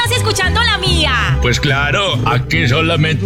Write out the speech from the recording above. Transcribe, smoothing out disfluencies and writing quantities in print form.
estabas escuchando la mía. Pues claro, aquí solamente